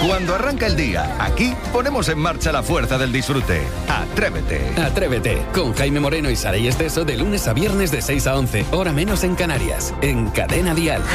Cuando arranca el día, aquí ponemos en marcha la fuerza del disfrute. Atrévete. Atrévete, con Jaime Moreno y Saray Esteso de lunes a viernes de 6 a 11, hora menos en Canarias, en Cadena Dial.